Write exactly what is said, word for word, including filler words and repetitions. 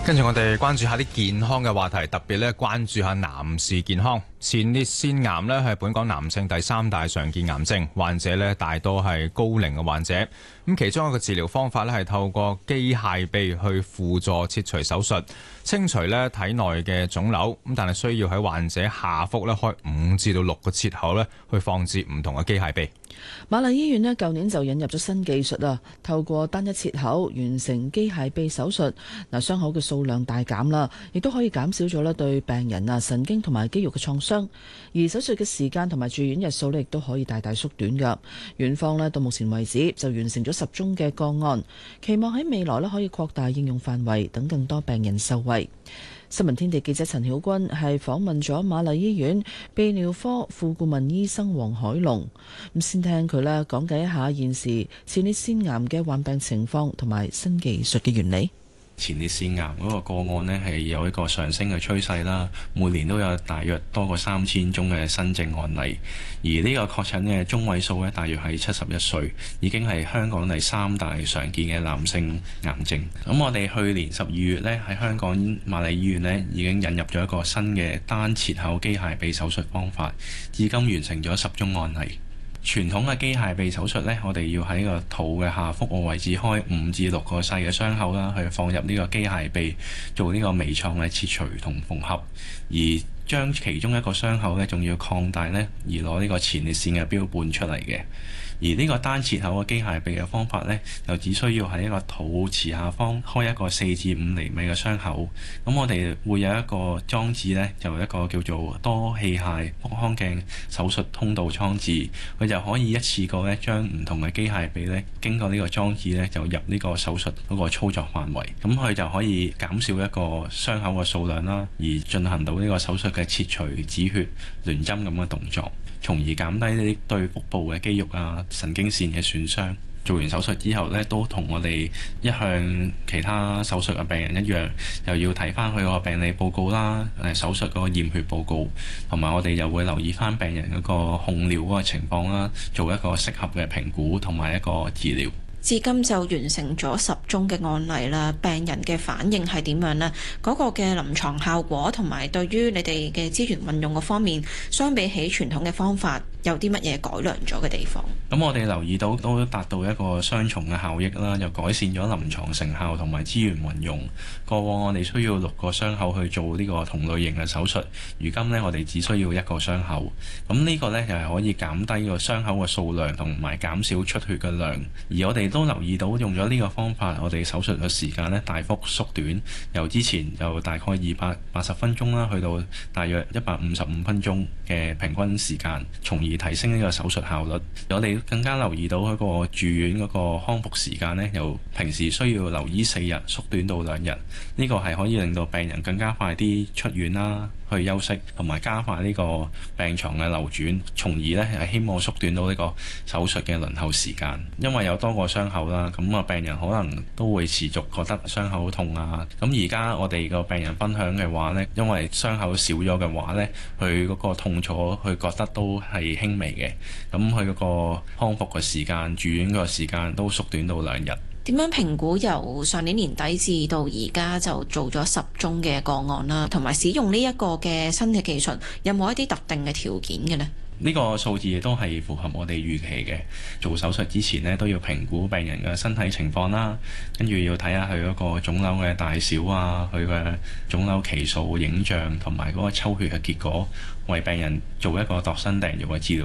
跟住我哋關注下啲健康嘅話題，特別咧關注下男士健康。前列腺癌咧係本港男性第三大常見癌症，患者咧大多係高齡嘅患者。咁其中一個治療方法咧係透過機械臂去輔助切除手術，清除咧體內嘅腫瘤。咁但係需要喺患者下腹咧開五至到六個切口咧去放置唔同嘅機械臂。 瑪麗醫院咧舊年就引入咗新技術啊，透過單一切口完成機械臂手術，嗱傷口嘅數量大減啦，亦都可以減少咗咧對病人啊神經同埋肌肉嘅創傷，而手術嘅時間同埋住院日數咧亦都可以大大縮短噶。院方咧到目前為止就完成咗十宗嘅個案，期望喺未來咧可以擴大應用範圍，等更多病人受惠。新聞天地記者陳曉君係訪問咗瑪麗醫院泌尿科副顧問醫生黃海龍，咁先聽佢咧講解一下現時前列腺癌嘅患病情況同埋新技術嘅原理。 前列腺癌嗰個個案呢係有一個上升嘅趨勢啦，每年都有大約多過三千宗嘅新症案例，而呢個確診嘅中位數呢，大約係七十一歲，已經係香港第三大常見嘅男性癌症。咁我哋去年十二月呢，喺香港瑪麗醫院呢已經引入咗一個新嘅單切口機械臂手術方法，至今完成咗十宗案例。傳統嘅機械臂手術呢，我哋要喺個肚嘅下腹個位置開五至六個細嘅傷口啦，去放入呢個機械臂做呢個微創嘅切除同縫合，而將其中一個傷口呢，仲要擴大呢，而攞呢個前列腺嘅標本出嚟嘅。而呢個單切口嘅機械臂嘅方法呢，就只需要喺一個肚臍下方開一個四至五厘米嘅傷口。咁我哋會有一個裝置呢，就一個叫做多器械腹腔鏡手術通道裝置，佢就可以一次過呢將唔同嘅機械臂呢經過呢個裝置呢，就入呢個手術嗰個操作範圍。咁佢就可以減少一個傷口嘅數量啦，而進行到呢個手術嘅切除、止血、聯針咁嘅動作，從而減低呢啲對腹部嘅肌肉啊、神經線嘅損傷。做完手術之後呢，都同我哋一向其他手術嘅病人一樣，又要睇翻佢個病理報告啦、誒手術嗰個驗血報告，同埋我哋又會留意翻病人嗰個控尿嗰個情況啦，做一個適合嘅評估同埋一個治療。 至今就完成咗十宗嘅案例啦，病人嘅反應係點樣呢？嗰個嘅臨床效果同埋對於你哋嘅資源運用嘅方面，相比起傳統嘅方法，有啲乜嘢改良咗嘅地方？ 咁我哋留意到都達到一個雙重嘅效益啦，又改善咗臨床成效同埋資源運用。過往我哋需要六個傷口去做呢個同類型嘅手術，如今呢，我哋只需要一個傷口。咁呢個呢，又係可以減低個傷口嘅數量同埋減少出血嘅量。而我哋都留意到用咗呢個方法，我哋手術嘅時間呢大幅縮短，由之前由大概二百八十分鐘啦，去到大約一百五十五分鐘嘅平均時間，從而提升呢個手術效率。我哋更加留意到嗰個住院嗰個康復時間呢，由平時需要留醫四日縮短到兩日。呢個係可以令到病人更加快啲出院啦，去休息，同埋加快呢個病床嘅流轉，從而呢係希望縮短到呢個手術嘅輪候時間。因為有多個傷口啦，咁啊病人可能都會持續覺得傷口痛啊。咁而家我哋個病人分享嘅話呢，因為傷口少咗嘅話呢，佢嗰個痛楚佢覺得都係輕微嘅。咁佢嗰個康復嘅時間、住院嘅時間都縮短到兩日。 點樣評估由上年年底至到而家就做咗十宗嘅個案啦，同埋使用呢一個嘅新嘅技術，有冇一啲特定嘅條件嘅呢？ 呢個數字亦都係符合我哋預期嘅。做手術之前呢，都要評估病人嘅身體情況啦，跟住要睇下佢嗰個腫瘤嘅大小啊，佢嘅腫瘤期數影像同埋嗰個抽血嘅結果，為病人做一個度身訂造嘅治療